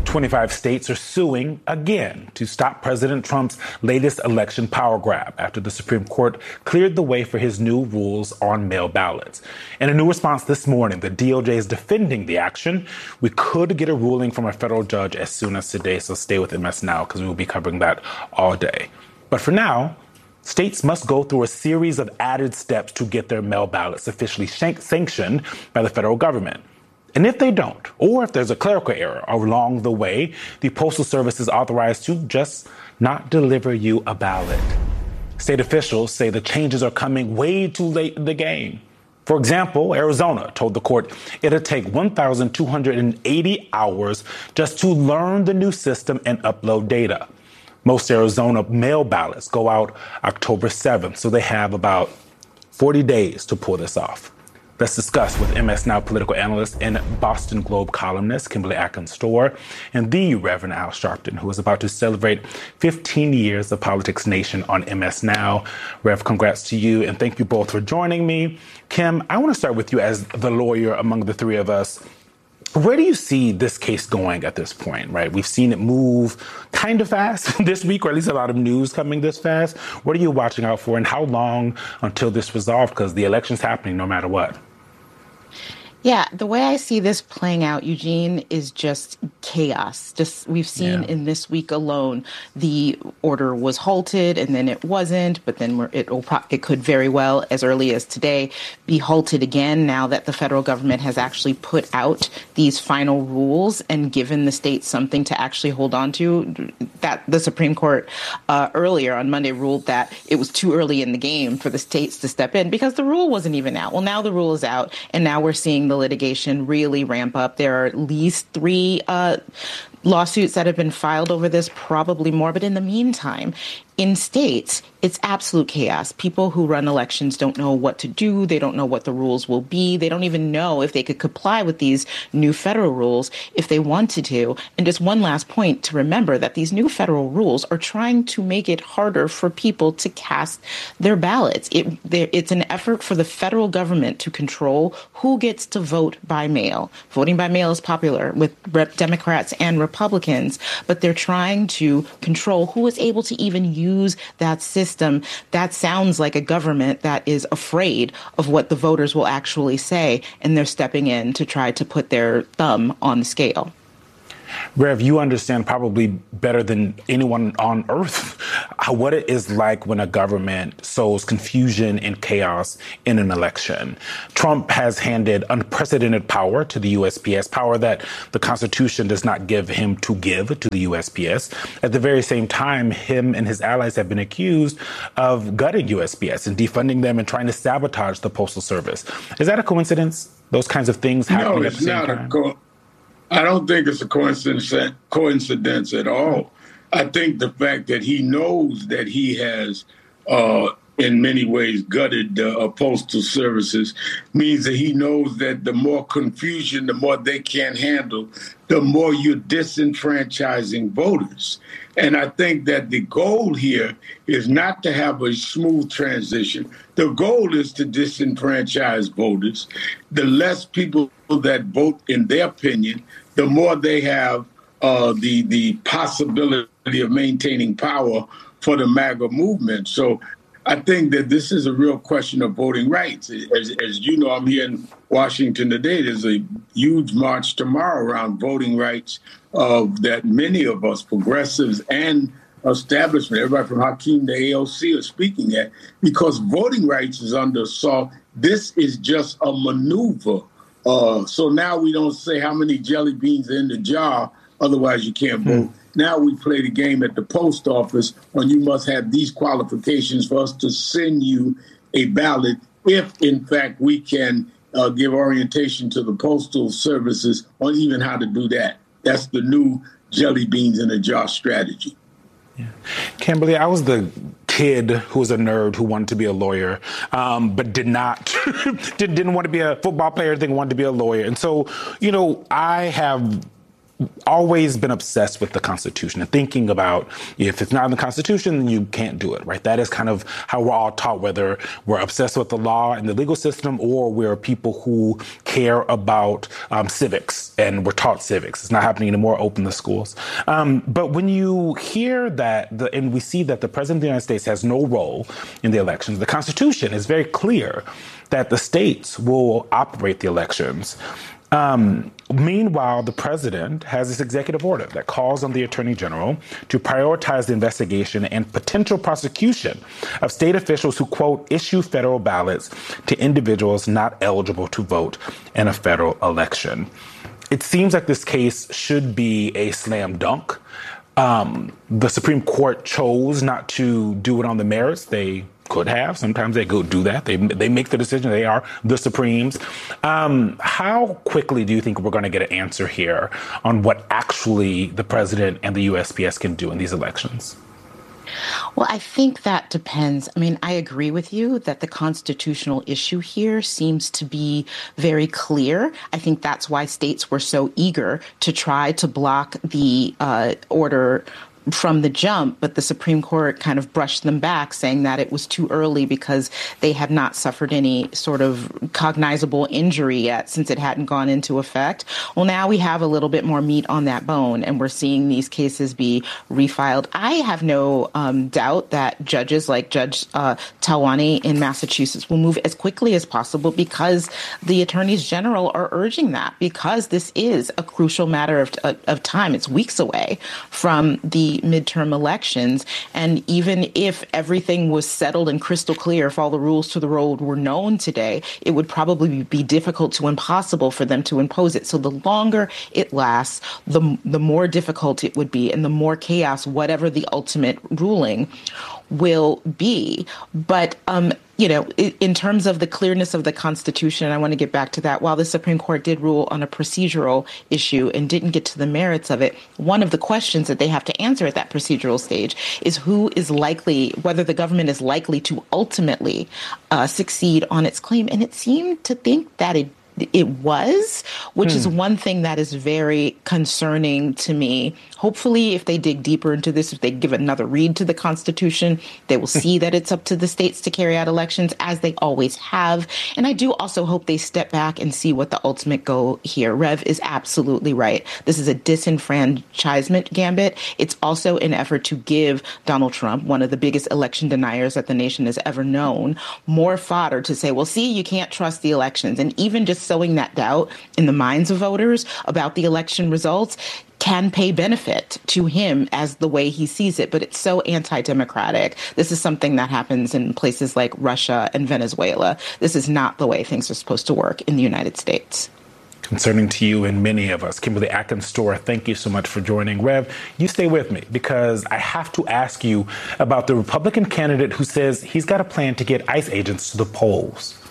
25 states are suing again to stop President Trump's latest election power grab after the Supreme Court cleared the way for his new rules on mail ballots. In a new response this morning, the DOJ is defending the action. We could get a ruling from a federal judge as soon as today, so stay with MS Now because we will be covering that all day. But for now, states must go through a series of added steps to get their mail ballots officially sanctioned by the federal government. And if they don't, or if there's a clerical error along the way, the Postal Service is authorized to just not deliver you a ballot. State officials say the changes are coming way too late in the game. For example, Arizona told the court it'll take 1,280 hours just to learn the new system and upload data. Most Arizona mail ballots go out October 7th, so they have about 40 days to pull this off. Let's discuss with MS Now political analyst and Boston Globe columnist Kimberly Atkins-Stohr and the Reverend Al Sharpton, who is about to celebrate 15 years of Politics Nation on MS Now. Rev, congrats to you, and thank you both for joining me. Kim, I want to start with you as the lawyer among the three of us. Where do you see this case going at this point, right? We've seen it move kind of fast this week, or at least a lot of news coming this fast. What are you watching out for, and how long until this resolved? Because the election's happening no matter what. Yeah, the way I see this playing out, Eugene, is just chaos. We've seen in this week alone, the order was halted and then it wasn't, but then it could very well, as early as today, be halted again now that the federal government has actually put out these final rules and given the states something to actually hold on to. That the Supreme Court earlier on Monday ruled that it was too early in the game for the states to step in because the rule wasn't even out. Well, now the rule is out, and now we're seeing the litigation really ramp up. There are at least 3 lawsuits that have been filed over this, probably more. But in the meantime, in states, it's absolute chaos. People who run elections don't know what to do. They don't know what the rules will be. They don't even know if they could comply with these new federal rules if they wanted to. And just one last point to remember that these new federal rules are trying to make it harder for people to cast their ballots. It's an effort for the federal government to control who gets to vote by mail. Voting by mail is popular with Democrats and Republicans, but they're trying to control who is able to even use that system. That sounds like a government that is afraid of what the voters will actually say, and they're stepping in to try to put their thumb on the scale. Rev, you understand probably better than anyone on earth what it is like when a government sows confusion and chaos in an election. Trump has handed unprecedented power to the USPS, power that the Constitution does not give him to give to the USPS. At the very same time, him and his allies have been accused of gutting USPS and defunding them and trying to sabotage the Postal Service. Is that a coincidence? Those kinds of things happening at the same time? I don't think it's a coincidence at all. I think the fact that he knows that he has, in many ways, gutted postal services means that he knows that the more confusion, the more they can't handle, the more you're disenfranchising voters. And I think that the goal here is not to have a smooth transition. The goal is to disenfranchise voters. The less people that vote in their opinion, the more they have the possibility of maintaining power for the MAGA movement. So I think that this is a real question of voting rights. As you know, I'm here in Washington today. There's a huge march tomorrow around voting rights that many of us, progressives and establishment, everybody from Hakeem to AOC, are speaking at, because voting rights is under assault. This is just a maneuver. So now we don't say how many jelly beans are in the jar, otherwise you can't vote. Now we play the game at the post office when you must have these qualifications for us to send you a ballot if, in fact, we can give orientation to the postal services on even how to do that. That's the new jelly beans in a jar strategy. Yeah. Kimberly, I was the kid who was a nerd who wanted to be a lawyer, but didn't want to be a football player, didn't want to be a lawyer. And so, I have always been obsessed with the Constitution and thinking about if it's not in the Constitution, then you can't do it, right? That is kind of how we're all taught, whether we're obsessed with the law and the legal system or we're people who care about civics and we're taught civics. It's not happening anymore. Open the schools. But when you hear that, and we see that the President of the United States has no role in the elections, the Constitution is very clear that the states will operate the elections. Meanwhile, the president has this executive order that calls on the attorney general to prioritize the investigation and potential prosecution of state officials who, quote, issue federal ballots to individuals not eligible to vote in a federal election. It seems like this case should be a slam dunk. The Supreme Court chose not to do it on the merits. They could have. Sometimes they go do that. They make the decision. They are the Supremes. How quickly do you think we're going to get an answer here on what actually the president and the USPS can do in these elections? Well, I think that depends. I mean, I agree with you that the constitutional issue here seems to be very clear. I think that's why states were so eager to try to block the order from the jump, but the Supreme Court kind of brushed them back, saying that it was too early because they had not suffered any sort of cognizable injury yet since it hadn't gone into effect. Well, now we have a little bit more meat on that bone, and we're seeing these cases be refiled. I have no doubt that judges like Judge Talwani in Massachusetts will move as quickly as possible because the attorneys general are urging that, because this is a crucial matter of time. It's weeks away from the midterm elections. And even if everything was settled and crystal clear, if all the rules to the road were known today, it would probably be difficult to impossible for them to impose it. So the longer it lasts, the more difficult it would be and the more chaos, whatever the ultimate ruling will be. But, in terms of the clearness of the Constitution, I want to get back to that. While the Supreme Court did rule on a procedural issue and didn't get to the merits of it, one of the questions that they have to answer at that procedural stage is whether the government is likely to ultimately succeed on its claim. And it seemed to think that it was, which is one thing that is very concerning to me. Hopefully, if they dig deeper into this, if they give another read to the Constitution, they will see that it's up to the states to carry out elections, as they always have. And I do also hope they step back and see what the ultimate goal here. Rev is absolutely right. This is a disenfranchisement gambit. It's also an effort to give Donald Trump, one of the biggest election deniers that the nation has ever known, more fodder to say, well, see, you can't trust the elections. And even just sowing that doubt in the minds of voters about the election results can pay benefit to him as the way he sees it. But it's so anti-democratic. This is something that happens in places like Russia and Venezuela. This is not the way things are supposed to work in the United States. Concerning to you and many of us. Kimberly Atkins-Stohr, thank you so much for joining. Rev, you stay with me because I have to ask you about the Republican candidate who says he's got a plan to get ICE agents to the polls.